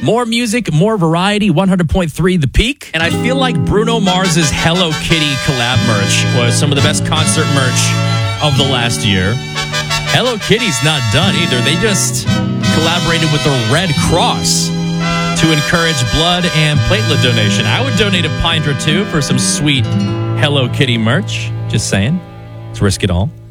More music, more variety, 100.3 The Peak. And I feel like Bruno Mars's Hello Kitty collab merch was some of the best concert merch of the last year. Hello Kitty's not done either. They just collaborated with the Red Cross to encourage blood and platelet donation. I would donate a pint or two for some sweet Hello Kitty merch. Just saying. Let's risk it all.